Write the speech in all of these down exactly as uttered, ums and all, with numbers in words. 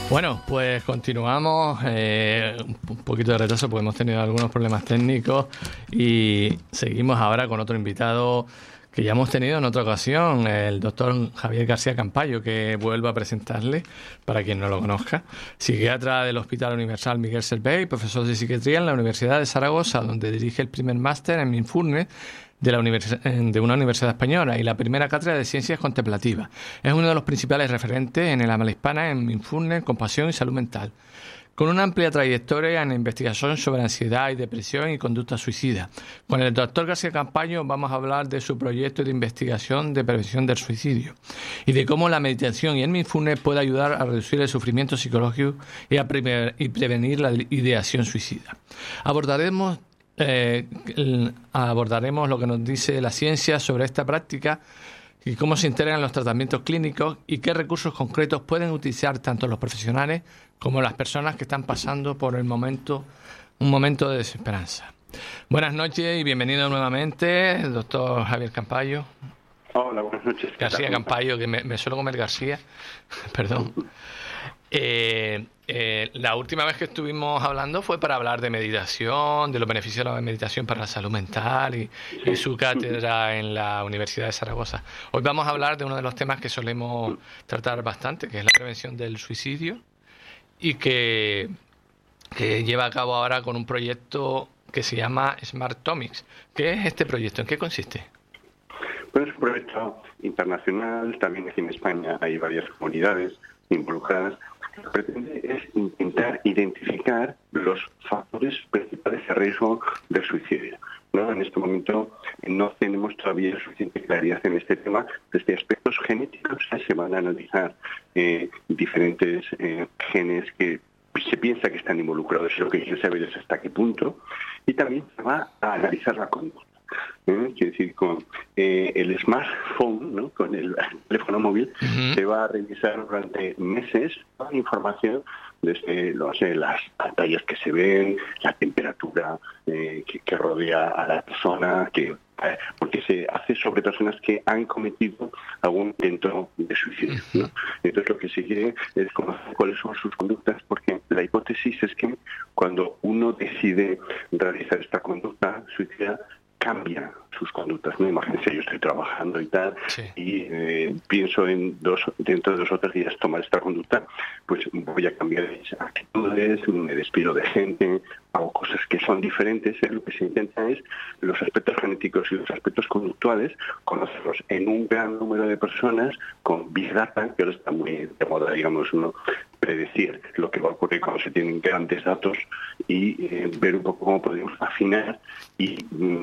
Bueno, pues continuamos, eh, un poquito de retraso porque hemos tenido algunos problemas técnicos y seguimos ahora con otro invitado que ya hemos tenido en otra ocasión, el doctor Javier García Campayo, que vuelvo a presentarle para quien no lo conozca. Psiquiatra del Hospital Universal Miguel Servet y profesor de psiquiatría en la Universidad de Zaragoza, donde dirige el primer máster en Mindfulness de, la univers- de una universidad española y la primera cátedra de ciencias contemplativas. Es uno de los principales referentes en el habla hispana en Mindfulness, compasión y salud mental, con una amplia trayectoria en investigación sobre ansiedad y depresión y conducta suicida. Con el doctor García Campayo vamos a hablar de su proyecto de investigación de prevención del suicidio y de cómo la meditación y el mindfulness puede ayudar a reducir el sufrimiento psicológico y a pre- y prevenir la ideación suicida. Abordaremos Eh, abordaremos lo que nos dice la ciencia sobre esta práctica y cómo se integran los tratamientos clínicos y qué recursos concretos pueden utilizar tanto los profesionales como las personas que están pasando por el momento, un momento de desesperanza. Buenas noches y bienvenido nuevamente, el doctor Javier Campayo. Hola, buenas noches. García Campayo, que me, me suelo comer García, perdón. Eh, eh, la última vez que estuvimos hablando fue para hablar de meditación, de los beneficios de la meditación para la salud mental y, y su cátedra en la Universidad de Zaragoza. Hoy vamos a hablar de uno de los temas que solemos tratar bastante, que es la prevención del suicidio y que, que lleva a cabo ahora con un proyecto que se llama Smartomics. ¿Qué es este proyecto? ¿En qué consiste? Pues es un proyecto internacional, también aquí en España hay varias comunidades involucradas. Lo que pretende es intentar identificar los factores principales de riesgo del suicidio, ¿no? En este momento no tenemos todavía suficiente claridad en este tema. Desde aspectos genéticos se van a analizar eh, diferentes eh, genes que se piensa que están involucrados y lo que quiere saber es hasta qué punto. Y también se va a analizar la conducta. ¿Eh? Quiere decir, con eh, el smartphone, ¿no? Con el teléfono móvil, uh-huh. se va a revisar durante meses toda la información desde no sé, las pantallas que se ven, la temperatura eh, que, que rodea a la persona, que eh, porque se hace sobre personas que han cometido algún intento de suicidio, ¿no? Entonces lo que se quiere es conocer cuáles son sus conductas, porque la hipótesis es que cuando uno decide realizar esta conducta suicida, cambia sus conductas, ¿no? Imagínense, yo estoy trabajando y tal, sí. y eh, pienso en dos, dentro de dos o tres días tomar esta conducta, pues voy a cambiar mis actitudes, me despido de gente, hago cosas que son diferentes. ¿eh? Lo que se intenta es los aspectos genéticos y los aspectos conductuales, conocerlos en un gran número de personas con Big Data, que ahora está muy de moda, digamos, ¿no? Predecir lo que va a ocurrir cuando se tienen grandes datos y eh, ver un poco cómo podemos afinar y,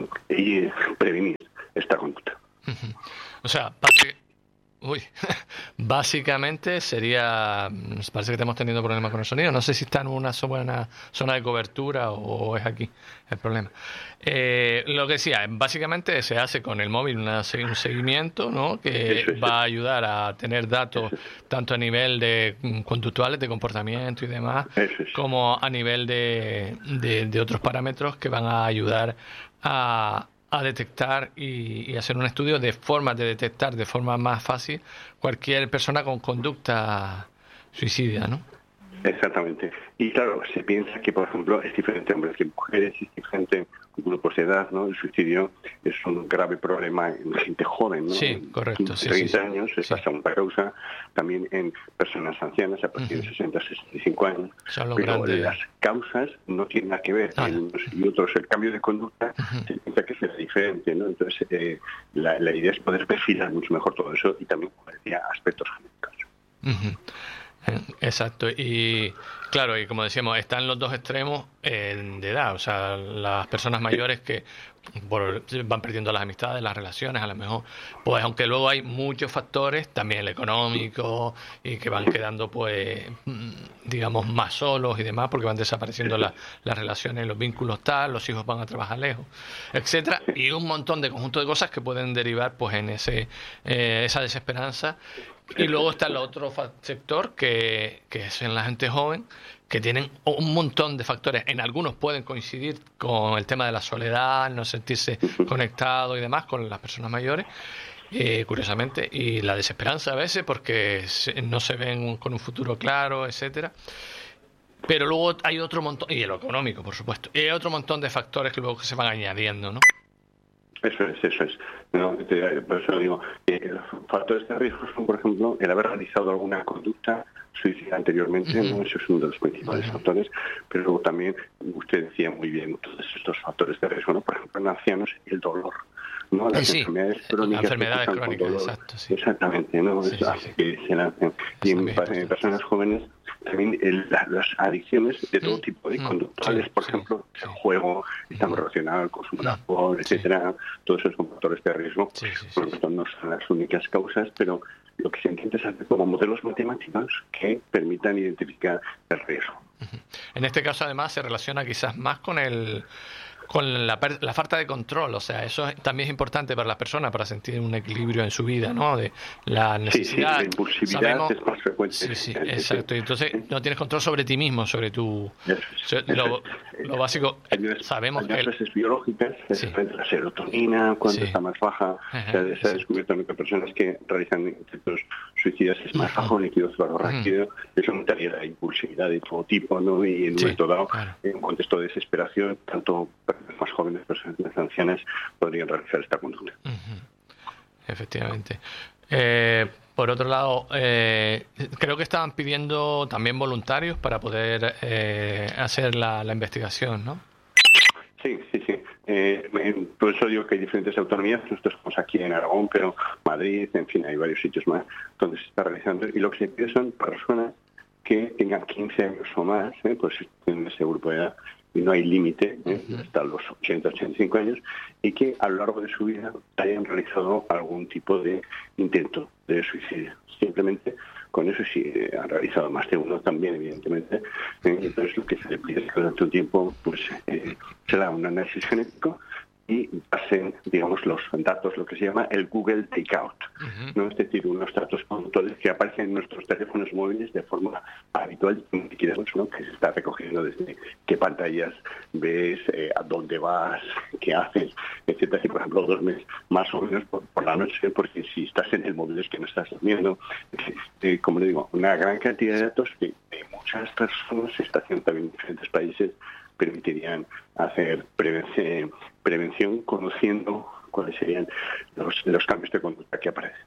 y prevenir esta conducta. Uh-huh. O sea, básicamente, uy, básicamente sería, parece que estamos teniendo problemas con el sonido, no sé si está en una buena zona de cobertura o es aquí el problema. Eh, lo que decía, básicamente se hace con el móvil una, un seguimiento, ¿no? Que sí, sí, sí. va a ayudar a tener datos sí, sí. tanto a nivel de conductuales, de comportamiento y demás, sí, sí, sí. como a nivel de, de, de otros parámetros que van a ayudar a a detectar y, y hacer un estudio de formas de detectar de forma más fácil cualquier persona con conducta suicida, ¿no? Exactamente. Y claro, se piensa que, por ejemplo, es diferente hombres que mujeres, es diferente grupos de edad, ¿no? El suicidio es un grave problema en gente joven, ¿no? Sí, correcto. Sí, treinta sí, años es sí. la segunda causa, también en personas ancianas a partir uh-huh. de sesenta, sesenta y cinco años. Son los Pero grandes... las causas no tienen nada que ver. Ah. En unos y otros, el cambio de conducta uh-huh. se piensa que será diferente, ¿no? Entonces, eh, la, la idea es poder perfilar mucho mejor todo eso y también, como decía, aspectos genéticos. Uh-huh. Exacto, y claro, y como decíamos, están los dos extremos eh, de edad, o sea, las personas mayores que por, van perdiendo las amistades, las relaciones, a lo mejor, pues aunque luego hay muchos factores, también el económico, y que van quedando, pues, digamos, más solos y demás, porque van desapareciendo la, las relaciones, los vínculos tal, los hijos van a trabajar lejos, etcétera, y un montón de conjunto de cosas que pueden derivar, pues, en ese eh, esa desesperanza. Y luego está el otro sector que, que es en la gente joven, que tienen un montón de factores. En algunos pueden coincidir con el tema de la soledad, no sentirse conectado y demás con las personas mayores. eh, curiosamente, y la desesperanza a veces porque se- no se ven con un futuro claro, etcétera. Pero luego hay otro montón, y lo económico, por supuesto, y hay otro montón de factores que luego se van añadiendo, ¿no? Eso es, eso es. No, te- por eso digo, eh, los factores de riesgo son, por ejemplo, el haber realizado alguna conducta suicida anteriormente, ¿no? Ujú, Eso es uno de los principales ujú. factores, pero luego también, usted decía muy bien, todos estos factores de riesgo, ¿no? Por ejemplo, en ancianos, el dolor, ¿no? Eh, Las sí, enfermedades eh, crónicas que enfermedades empiezan con crónicas, dolor, exacto, sí. exactamente, ¿no? Sí, Eso sí, hace sí. que se lancen. Y Eso en, también pa- es en importante. personas jóvenes, también el- la- las adicciones de todo Mm, tipo, de mm, conductuales, sí, por sí, ejemplo, sí. el juego, está muy Mm, relacionado al consumo de mm, alcohol, sí, etcétera, todos esos son factores de riesgo. sí, sí, Por sí, lo sí. tanto, no son las únicas causas, pero lo que se intenta es hacer como modelos matemáticos que permitan identificar el riesgo. En este caso, además, se relaciona quizás más con el con la, per- la falta de control, o sea, eso es- también es importante para las personas para sentir un equilibrio en su vida, ¿no? De la Sí, sí, la necesidad, impulsividad sabemos, es más frecuente. sí, sí, efectivamente, sí. exacto. Y entonces no tienes control sobre ti mismo, sobre tu, Eso so- es, eso lo, es. lo básico. Hay eh, unas, hay Sabemos que unas el, bases biológicas, sí, especialmente la serotonina, cuando sí, está más baja, se ajá, ha, se ha exacto. descubierto ¿no? que personas que realizan intentos suicidas es más Ujú, bajo el líquido ujú. cerebral, eso aumentaría la impulsividad de todo tipo, ¿no? Y en un Sí, momento dado, claro. en un contexto de desesperación, tanto personas más jóvenes, personas más ancianas, podrían realizar esta conducta. Ujú. Efectivamente. Eh, por otro lado, eh, creo que estaban pidiendo también voluntarios para poder eh, hacer la, la investigación, ¿no? Sí, sí, sí. Eh, en- por eso digo que hay diferentes autonomías. Nosotros estamos aquí en Aragón, pero Madrid, en fin, hay varios sitios más donde se está realizando. Y lo que se pide son personas que tengan quince años o más, ¿eh? Pues en ese grupo de edad, y no hay límite, ¿eh? Ujú, Hasta los ochenta, ochenta y cinco años, y que a lo largo de su vida hayan realizado algún tipo de intento de suicidio. Simplemente con eso sí eh, han realizado más de uno también, evidentemente. ¿eh? Entonces lo que se le pide es que durante un tiempo pues eh, se da un análisis genético y pasen, digamos, los datos, lo que se llama el Google Takeout, ujú. ¿no? Es decir, unos datos puntuales que aparecen en nuestros teléfonos móviles de forma habitual, ni siquiera, ¿no? Que se está recogiendo desde qué pantallas ves, eh, a dónde vas, qué haces, etcétera. Y, por ejemplo, duermes más o menos por, por la noche, porque si estás en el móvil es que no estás durmiendo. Eh, como le digo, una gran cantidad de datos que de muchas personas se está haciendo también en diferentes países permitirían hacer prevención, prevención conociendo cuáles serían los, los cambios de conducta que aparecen.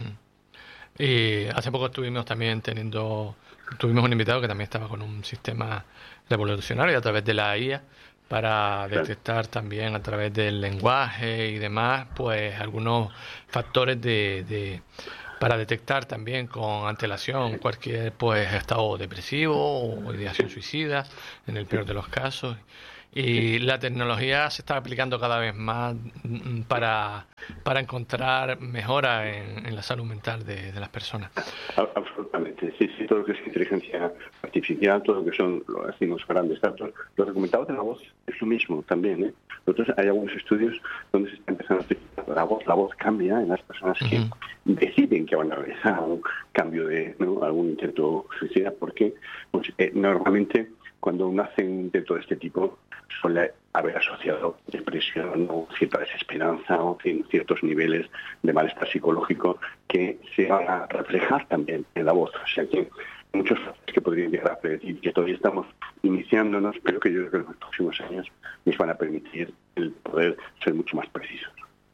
Y hace poco estuvimos también teniendo, tuvimos un invitado que también estaba con un sistema revolucionario a través de la I A para Claro. detectar también a través del lenguaje y demás, pues algunos factores de, de para detectar también con antelación cualquier pues estado depresivo o ideación suicida en el peor de los casos. Y la tecnología se está aplicando cada vez más mm, para, para encontrar mejora en, en la salud mental de, de las personas. A- Absolutamente, sí, sí, todo lo que es inteligencia artificial, todo lo que son, lo decimos, grandes datos. Lo recomendado de la voz es lo mismo también, ¿eh? Nosotros hay algunos estudios donde se está empezando a utilizar la voz. La voz cambia en las personas que Ujú. deciden que van a realizar un cambio de, ¿no? algún intento suicida, porque pues, eh, normalmente cuando uno hace un intento de este tipo suele haber asociado depresión o cierta desesperanza o ciertos niveles de malestar psicológico que se van a reflejar también en la voz. O sea que muchos factores que podrían llegar a predecir, que todavía estamos iniciándonos, pero que yo creo que en los próximos años nos van a permitir el poder ser mucho más precisos.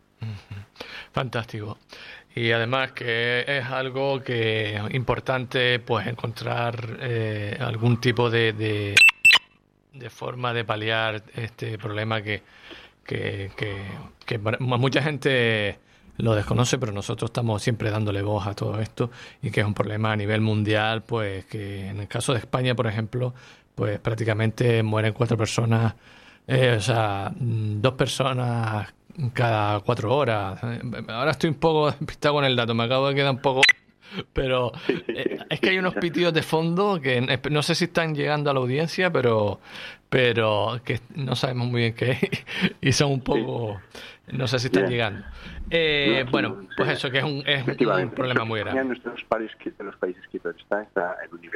Fantástico. Y además que es algo que es importante pues encontrar eh, algún tipo de, de, de forma de paliar este problema que, que, que, que mucha gente lo desconoce, pero nosotros estamos siempre dándole voz a todo esto y que es un problema a nivel mundial, pues que en el caso de España, por ejemplo, pues prácticamente mueren cuatro personas, eh, o sea, dos personas cada cuatro horas. Ahora estoy un poco despistado con el dato, me acabo de quedar un poco... Pero eh, es que hay unos pitidos de fondo que no sé si están llegando a la audiencia, pero pero que no sabemos muy bien qué es y son un poco... No sé si están Bien. llegando. Eh, No, bueno, sí, pues sí. eso, que es un, es un Efectivamente, problema muy España, grave. en nuestros países, de los países que está, está en un nivel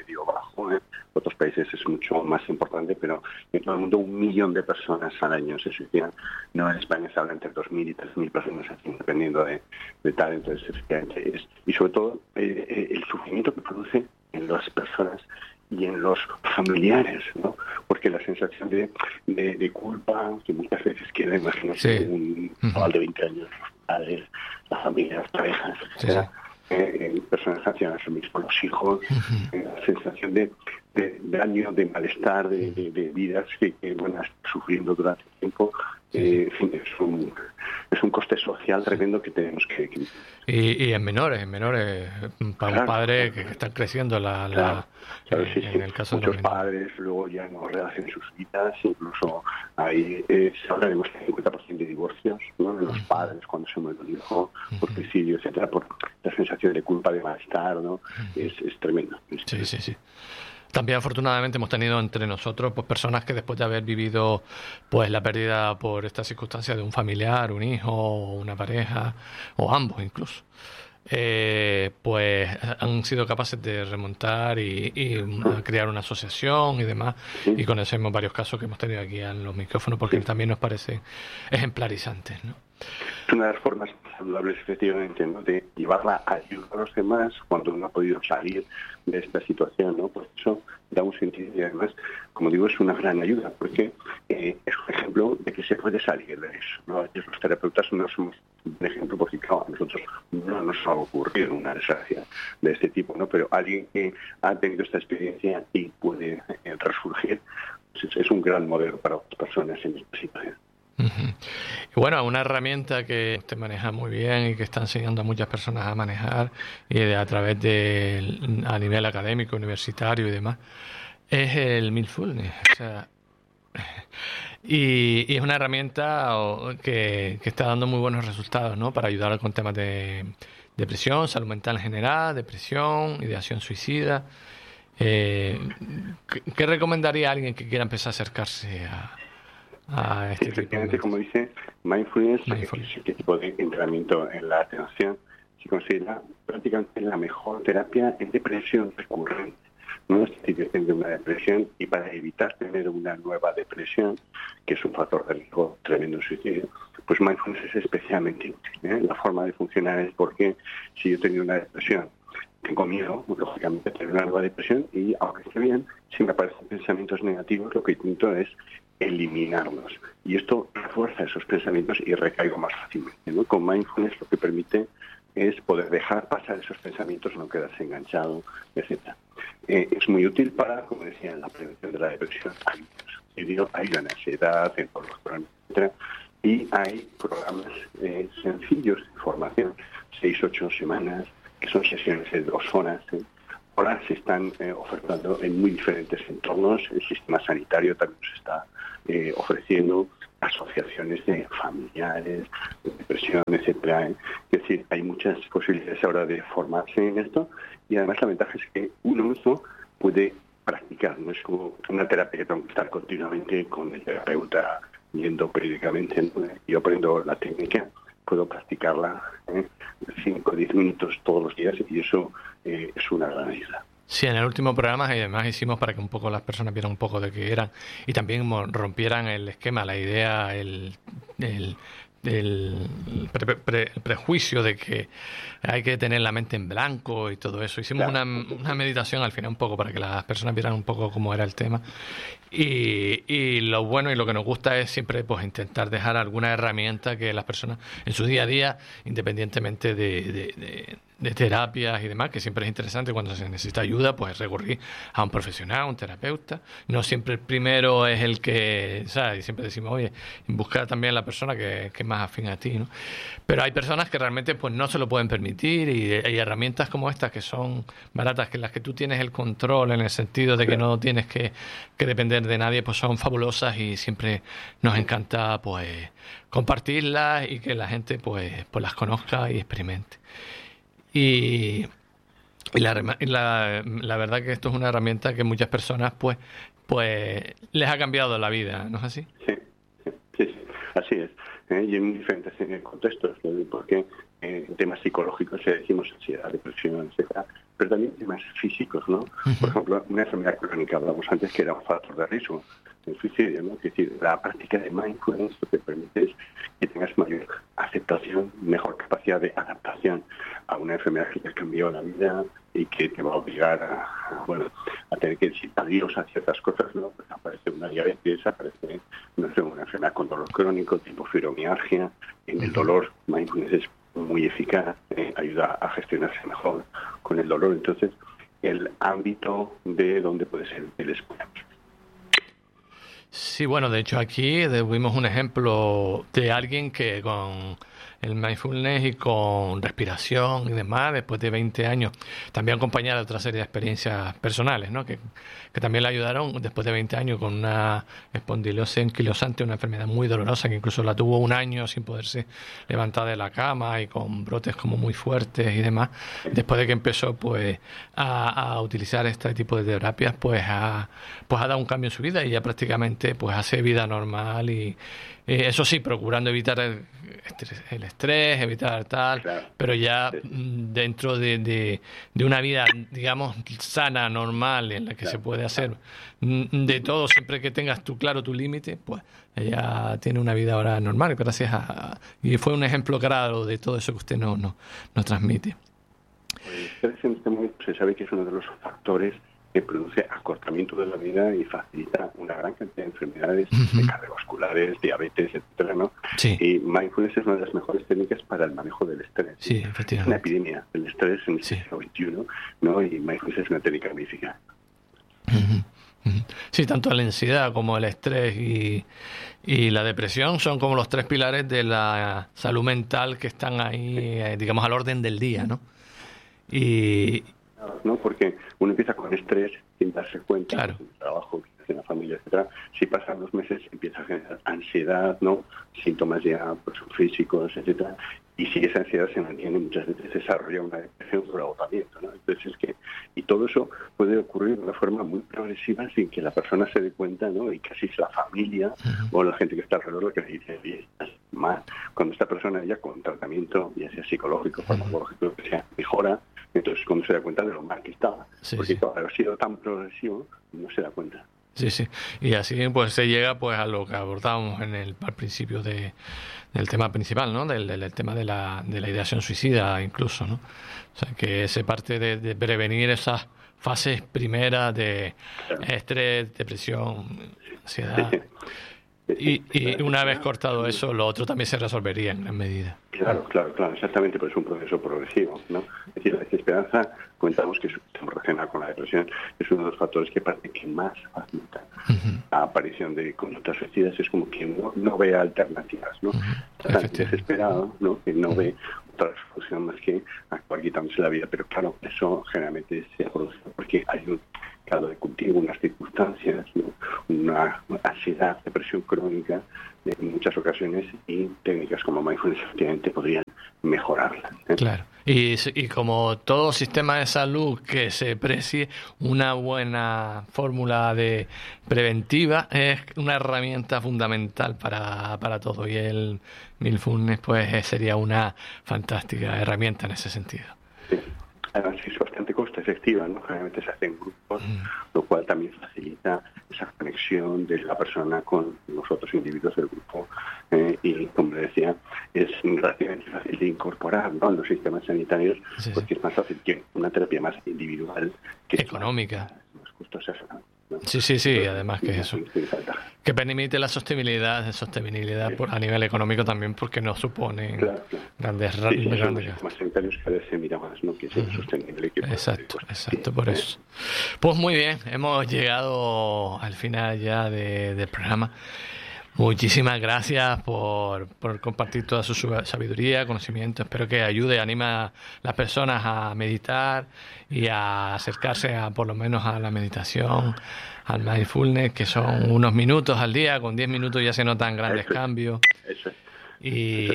medio bajo, ¿eh? Otros países es mucho más importante, pero en todo el mundo un millón de personas al año se suicidan. No, en España se habla entre dos mil y tres mil personas, así, dependiendo de, de tal. Entonces, efectivamente, es, y sobre todo eh, el sufrimiento que produce en las personas y en los familiares, ¿no? Porque la sensación de, de, de culpa que muchas veces queda, imagínate, sí. un chaval de veinte años, los padres, las familias, las parejas, etcétera. Sí, sí. Eh, personas ancianas, lo mismo los hijos, uh-huh. eh, la sensación de, de daño, de malestar, de, de, de vidas que, que van a estar sufriendo durante el tiempo. Eh, en fin, es un, es un coste social tremendo que tenemos que... que... Y, y en menores, en menores, para claro, un padre claro. que, que está creciendo la... la claro, claro, eh, sí, en sí. el caso Muchos de padres luego ya no rehacen sus vidas, incluso hay, eh, se habla de más del cincuenta por ciento de divorcios, ¿no? De los uh-huh. padres cuando se muere un hijo, por uh-huh. suicidio, etcétera, por la sensación de culpa, de malestar, ¿no? Uh-huh. Es, es tremendo. Es sí, tremendo. sí, sí. También afortunadamente hemos tenido entre nosotros pues personas que después de haber vivido pues la pérdida por estas circunstancias de un familiar, un hijo, una pareja o ambos incluso, eh, pues han sido capaces de remontar y, y crear una asociación y demás, y conocemos varios casos que hemos tenido aquí en los micrófonos porque también nos parecen ejemplarizantes, ¿no? Es una de las formas saludables, efectivamente, ¿no? De llevarla a ayudar a los demás cuando uno ha podido salir de esta situación, ¿no? Pues eso da un sentido y además, como digo, es una gran ayuda porque eh, es un ejemplo de que se puede salir de eso, ¿no? Los terapeutas no somos un ejemplo porque, claro, a nosotros no nos ha ocurrido una desgracia de este tipo, ¿no? Pero alguien que ha tenido esta experiencia y puede eh, resurgir, pues es un gran modelo para otras personas en esta situación. Uh-huh. Y bueno, una herramienta que usted maneja muy bien y que está enseñando a muchas personas a manejar y de, a través de a nivel académico, universitario y demás, es el mindfulness. O sea, y, y es una herramienta que, que está dando muy buenos resultados, ¿no? Para ayudar con temas de depresión, salud mental en general, depresión, ideación suicida. Eh, ¿qué, ¿Qué recomendaría a alguien que quiera empezar a acercarse a Ah, este efectivamente, como dice, mindfulness, mindfulness. Es este tipo de entrenamiento en la atención se considera prácticamente la mejor terapia en depresión recurrente. No es decir, de una depresión y para evitar tener una nueva depresión, que es un factor de riesgo tremendo en suicidio, pues mindfulness es especialmente útil, ¿eh? La forma de funcionar es porque si yo tengo una depresión, tengo miedo, lógicamente, de tener una nueva depresión y, aunque esté bien, si me aparecen pensamientos negativos, lo que intento es eliminarlos. Y esto refuerza esos pensamientos y recaigo más fácilmente, ¿no? Con mindfulness lo que permite es poder dejar pasar esos pensamientos, no quedarse enganchado, etcétera. Eh, es muy útil para, como decía, en la prevención de la depresión. Hay suicidio, hay la ansiedad, en todos los programas, etcétera. Y hay programas eh, sencillos de formación, seis, ocho semanas, que son sesiones de dos horas, ¿eh? Ahora se están eh, ofertando en muy diferentes entornos. El sistema sanitario también se está eh, ofreciendo, asociaciones de familiares, de depresión, etcétera. ¿eh? Es decir, hay muchas posibilidades ahora de formarse en esto y además la ventaja es que uno mismo puede practicar. No es como una terapia que tengo que estar continuamente con el terapeuta yendo periódicamente, ¿no? Yo aprendo la técnica, puedo practicarla ¿eh? cinco o diez minutos todos los días y eso eh, es una gran ayuda. Sí, en el último programa y además hicimos para que un poco las personas vieran un poco de qué eran y también rompieran el esquema, la idea, el, el, el pre, pre, prejuicio de que hay que tener la mente en blanco y todo eso. Hicimos claro. una, una meditación al final un poco para que las personas vieran un poco cómo era el tema. Y, y lo bueno y lo que nos gusta es siempre pues intentar dejar alguna herramienta que las personas en su día a día, independientemente de, de, de, de terapias y demás, que siempre es interesante cuando se necesita ayuda, pues recurrir a un profesional, a un terapeuta. No siempre el primero es el que, ¿sabes? Y siempre decimos, oye, buscar también a la persona que, que es más afín a ti, ¿no? Pero hay personas que realmente pues no se lo pueden permitir y hay herramientas como estas que son baratas, que en las que tú tienes el control en el sentido de que no tienes que, que depender de nadie, pues son fabulosas y siempre nos encanta pues compartirlas y que la gente pues, pues las conozca y experimente. Y, y, la, y la, la verdad que esto es una herramienta que muchas personas pues pues les ha cambiado la vida, ¿no es así? Sí, sí, sí, sí. Así es. ¿eh? Y en diferentes contextos, porque eh, en temas psicológicos, si decimos ansiedad, depresión, etcétera, pero también temas físicos, ¿no? Uh-huh. Por ejemplo, una enfermedad crónica, hablamos antes que era un factor de riesgo, el suicidio, ¿no? Es decir, la práctica de mindfulness lo que permite es que tengas mayor aceptación, mejor capacidad de adaptación a una enfermedad que te cambió la vida y que te va a obligar a, a, bueno, a tener que decir adiós a ciertas cosas, ¿no? Pues aparece una diabetes, aparece, no sé, una enfermedad con dolor crónico, tipo fibromialgia. En el dolor, mindfulness es muy eficaz, eh, ayuda a gestionarse mejor con el dolor. Entonces, el ámbito de donde puede ser el escuela. Sí, bueno, de hecho aquí vimos un ejemplo de alguien que con el mindfulness y con respiración y demás, después de veinte años, también acompañada de otra serie de experiencias personales, ¿no? Que, que también le ayudaron después de veinte años con una espondilosis anquilosante, una enfermedad muy dolorosa que incluso la tuvo un año sin poderse levantar de la cama y con brotes como muy fuertes y demás. Después de que empezó pues a, a utilizar este tipo de terapias, pues ha, pues ha dado un cambio en su vida y ya prácticamente pues hace vida normal y Eh, eso sí, procurando evitar el estrés, el estrés evitar tal, claro. Pero ya sí. dentro de, de, de una vida, digamos, sana, normal, en la que claro. se puede hacer de todo, siempre que tengas tú claro tu límite, pues ella tiene una vida ahora normal, gracias a... Y fue un ejemplo claro de todo eso que usted nos no, no transmite. El estrés en este momento se sabe que es uno de los factores que produce acortamiento de la vida y facilita una gran cantidad de enfermedades uh-huh. cardiovasculares, diabetes, etcétera, ¿no? Sí. Y mindfulness es una de las mejores técnicas para el manejo del estrés. Sí, efectivamente. Es una epidemia del estrés en el sí. siglo veintiuno, ¿no? Y mindfulness es una técnica muy eficaz. Uh-huh. Uh-huh. Sí, tanto la ansiedad como el estrés y, y la depresión son como los tres pilares de la salud mental que están ahí, eh, digamos, al orden del día, ¿no? Y... ¿no? Porque uno empieza con estrés sin darse cuenta, claro. en el trabajo, en la familia, etcétera. Si pasan los meses empieza a generar ansiedad, ¿no? Síntomas ya pues, físicos, etcétera. Y si esa ansiedad se mantiene, muchas veces desarrolla una depresión por agotamiento, ¿no? Entonces es que, y todo eso puede ocurrir de una forma muy progresiva sin que la persona se dé cuenta, ¿no? Y casi es la familia uh-huh. o la gente que está alrededor que le dice, oye, estás mal. Cuando esta persona ya con tratamiento, ya sea psicológico, farmacológico, lo que sea, mejora, entonces cuando se da cuenta de lo mal que estaba. Sí, porque sí. todo ha sido tan progresivo, no se da cuenta. Sí, sí. Y así pues se llega pues a lo que abordábamos en el al principio de, del tema principal, ¿no? Del, del, del tema de la, de la ideación suicida incluso, ¿no? O sea, que se parte de, de prevenir esas fases primeras de claro. estrés, depresión, ansiedad. Sí, sí. Y, y una vez cortado eso, lo otro también se resolvería en gran medida. Claro, claro, claro, exactamente, pero es un proceso progresivo, ¿no? Es decir, la desesperanza, comentamos que estamos relacionados con la depresión, es uno de los factores que parece que más facilita uh-huh. la aparición de conductas suicidas, es como que no, no ve alternativas, ¿no? Uh-huh. Está tan desesperado, ¿no? Que no uh-huh. ve otra solución más que actuar quitándose la vida, pero claro, eso generalmente se produce porque hay un caldo de cultivo, unas circunstancias, ¿no? una ansiedad, depresión crónica en muchas ocasiones y técnicas como mindfulness efectivamente podrían mejorarla, ¿eh? Claro. Y, y como todo sistema de salud que se precie, una buena fórmula de preventiva es una herramienta fundamental para, para todo. Y el mindfulness pues sería una fantástica herramienta en ese sentido. Sí. Además es bastante coste efectiva, ¿no? Generalmente se hace en grupos, mm. lo cual también facilita esa conexión de la persona con los otros individuos del grupo. Eh, y, como le decía, es relativamente fácil de incorporar, ¿no? En los sistemas sanitarios, sí, porque sí. es más fácil que una terapia más individual. Que económica. Es más costosa, ¿no? Sí, sí, sí, entonces, además que eso. Que permite la sostenibilidad, sostenibilidad sí. por, a nivel económico también, porque no supone claro, claro. grandes sí, grandes, sí, grandes los más sanitarios cada vez se mira más, ¿no? Que sea uh-huh. sostenible. Que exacto, exacto, por eso. Pues muy bien, hemos llegado al final ya de, del programa. Muchísimas gracias por, por compartir toda su sabiduría, conocimiento. Espero que ayude, anime a las personas a meditar y a acercarse a, por lo menos a la meditación, al mindfulness, que son unos minutos al día. Con diez minutos ya se notan grandes Eso. cambios. Eso. Y, Eso.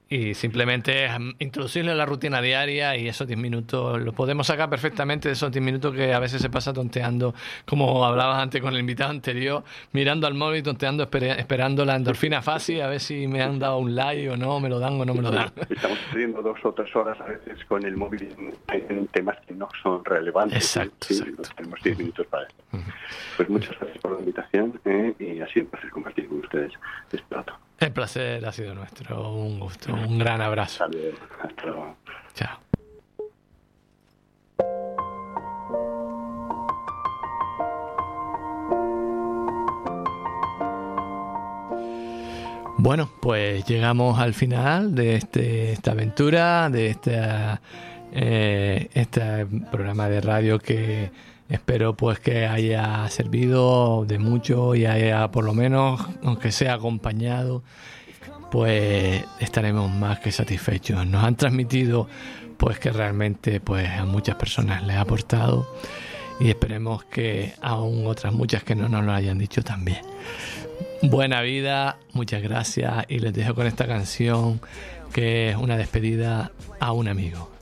y simplemente es introducirlo en la rutina diaria, y esos diez minutos lo podemos sacar perfectamente de esos diez minutos que a veces se pasa tonteando, como hablabas antes con el invitado anterior, mirando al móvil, tonteando, esper- esperando la endorfina fácil, a ver si me han dado un like o no, me lo dan o no me lo dan. Estamos perdiendo dos o tres horas a veces con el móvil en, en temas que no son relevantes. Exacto, sí, exacto. Tenemos diez minutos para esto. Uh-huh. Pues muchas gracias por la invitación, eh, y ha sido un placer compartir con ustedes este rato. El placer ha sido nuestro, un gusto, un gran abrazo. Saludos, hasta luego. Chao. Bueno, pues llegamos al final de este, esta aventura, de esta, eh, este programa de radio que espero pues que haya servido de mucho y haya, por lo menos, aunque sea acompañado, pues estaremos más que satisfechos. Nos han transmitido pues que realmente pues a muchas personas les ha aportado, y esperemos que aún otras muchas que no nos lo hayan dicho también. Buena vida, muchas gracias, y les dejo con esta canción que es una despedida a un amigo.